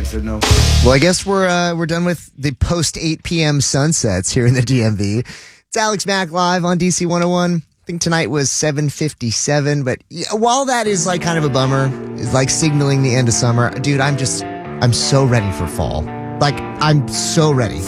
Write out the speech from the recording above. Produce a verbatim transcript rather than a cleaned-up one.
said no. Well, I guess we're uh, we're done with the post eight p.m. sunsets here in the D M V. It's Alex Mack live on D C one oh one. I think tonight was seven fifty-seven, but yeah, while that is like kind of a bummer, is like signaling the end of summer, dude, I'm just, I'm so ready for fall. Like, I'm so ready.